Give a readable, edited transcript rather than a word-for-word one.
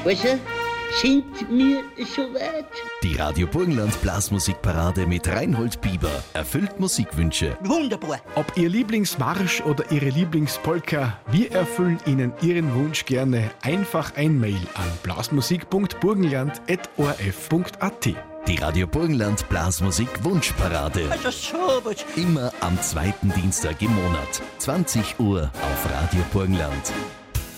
Also, sind wir soweit? Die Radio Burgenland Blasmusikparade mit Reinhold Bieber erfüllt Musikwünsche. Wunderbar. Ob Ihr Lieblingsmarsch oder Ihre Lieblingspolka, wir erfüllen Ihnen Ihren Wunsch gerne. Einfach ein Mail an blasmusik.burgenland@orf.at. Die Radio Burgenland Blasmusik Wunschparade. Also sowas. Immer am zweiten Dienstag im Monat. 20 Uhr auf Radio Burgenland.